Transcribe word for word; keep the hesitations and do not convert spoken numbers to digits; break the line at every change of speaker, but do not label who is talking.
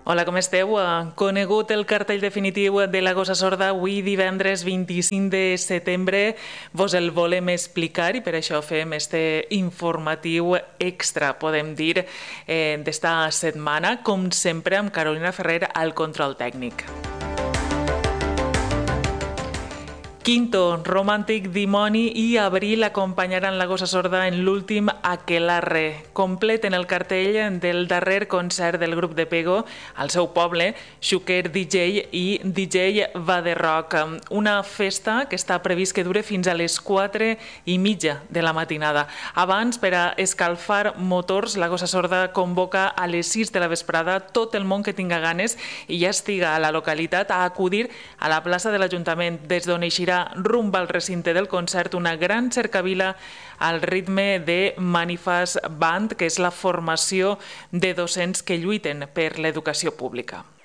Hola, com esteu? Conegut el cartell definitiu de la Gossa Sorda, avui divendres vint-i-cinc de setembre vos el volem explicar i per això fem este informatiu extra, podem dir, eh, d'esta setmana, com sempre amb Carolina Ferrer al control tècnic. Quinto, Romàntic, Dimoni i Abril acompanyaran la Gossa Sorda en l'últim Aquelarre. Completen el cartell del darrer concert del grup de Pego al seu poble, Xúquer D J i D J Va de Rock. Una festa que està previst que dure fins a les quatre i mitja de la matinada. Abans, per a escalfar motors, la Gossa Sorda convoca a les sis de la vesprada tot el món que tinga ganes i ja estiga a la localitat a acudir a la plaça de l'Ajuntament, des d'on eixirà rumb al recinte del concert una gran cercavila al ritme de Manifas Band, que és la formació de docents que lluiten per l'educació pública.